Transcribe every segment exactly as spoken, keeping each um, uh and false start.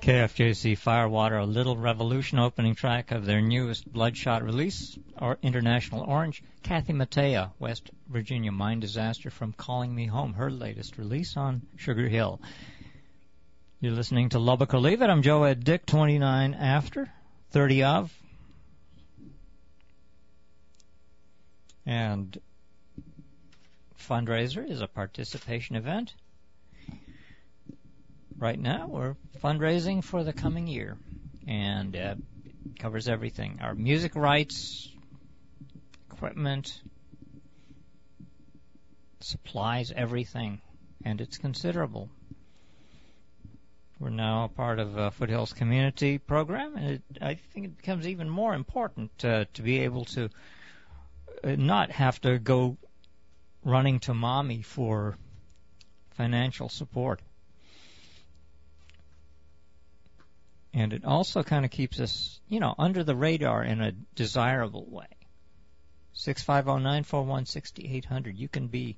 K F J C Firewater, A Little Revolution, opening track of their newest Bloodshot release, or International Orange. Kathy Mattea, West Virginia Mine Disaster from Calling Me Home, her latest release on Sugar Hill. You're listening to Lubbock or Leave It. I'm Joe Ed Dick, twenty-nine after, thirty of. And fundraiser is a participation event. Right now, we're fundraising for the coming year, and uh, it covers everything. Our music rights, equipment, supplies, everything, and it's considerable. We're now a part of a Foothills Community Program, and it, I think it becomes even more important uh, to be able to uh, not have to go running to mommy for financial support. And it also kind of keeps us, you know, under the radar in a desirable way. six five zero, nine four one, six eight zero zero. You can be,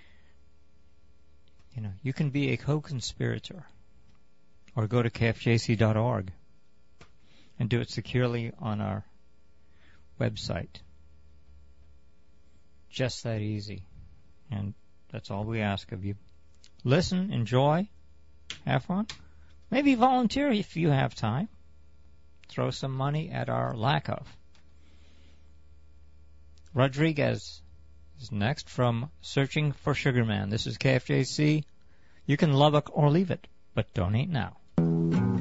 you know, you can be a co-conspirator. Or go to K F J C dot org and do it securely on our website. Just that easy. And that's all we ask of you. Listen, enjoy, have fun. Maybe volunteer if you have time. Throw some money at our lack of. Rodriguez is next from Searching for Sugar Man. This is K F J C. You can Lubbock or leave it, but donate now.